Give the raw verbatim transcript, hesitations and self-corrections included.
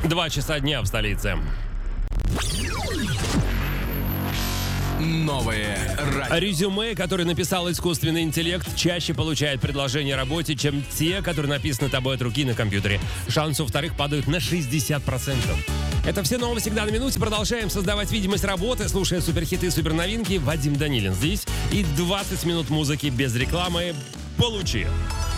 Два часа дня в столице. Новое радио. Резюме, которое написал искусственный интеллект, чаще получает предложение о работе, чем те, которые написаны тобой от руки на компьютере. Шансы у вторых падают на шестьдесят процентов. Это все новости всегда на минуте. Продолжаем создавать видимость работы, слушая суперхиты и суперновинки. Вадим Данилин здесь. И двадцать минут музыки без рекламы. Получи!